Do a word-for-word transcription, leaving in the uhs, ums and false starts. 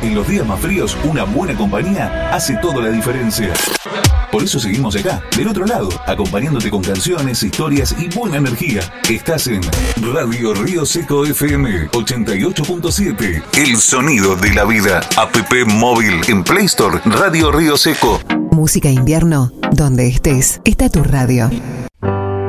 En los días más fríos, una buena compañía hace toda la diferencia. Por eso seguimos acá, del otro lado, acompañándote con canciones, historias y buena energía. Estás en Radio Río Seco F M ochenta y ocho punto siete. El sonido de la vida. App móvil en Play Store. Radio Río Seco. Música invierno. Donde estés, está tu radio.